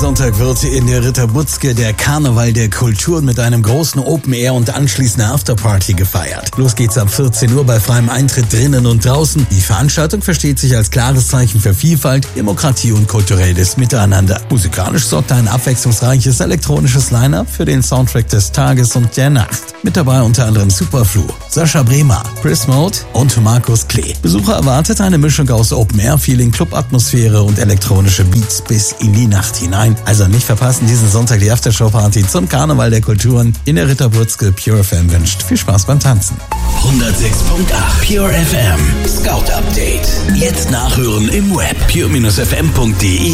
Sonntag wird in der Ritterbutzke der Karneval der Kulturen mit einem großen Open Air und anschließender Afterparty gefeiert. Los geht's ab 14 Uhr bei freiem Eintritt drinnen und draußen. Die Veranstaltung versteht sich als klares Zeichen für Vielfalt, Demokratie und kulturelles Miteinander. Musikalisch sorgt ein abwechslungsreiches elektronisches Line-Up für den Soundtrack des Tages und der Nacht. Mit dabei unter anderem Superflu, Sascha Bremer, Chris Mode und Markus Klee. Besucher erwartet eine Mischung aus Open-Air-Feeling, Club-Atmosphäre und elektronische Beats bis in die Nacht hinein. Also nicht verpassen diesen Sonntag die Aftershow-Party zum Karneval der Kulturen in der Ritterbutzke. Pure FM wünscht viel Spaß beim Tanzen. 106.8 Pure FM Scout Update. Jetzt nachhören im Web pure-fm.de